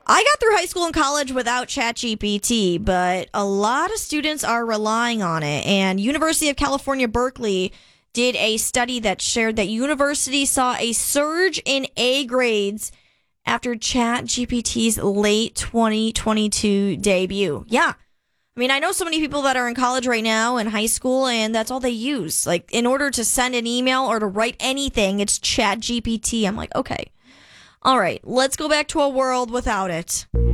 I got through high school and college without ChatGPT, but a lot of students are relying on it. And University of California, Berkeley did a study that shared that universities saw a surge in A grades after ChatGPT's late 2022 debut. Yeah. I mean, I know so many people that are in college right now and high school, and that's all they use. Like, in order to send an email or to write anything, it's ChatGPT. I'm like, okay. All right, let's go back to a world without it.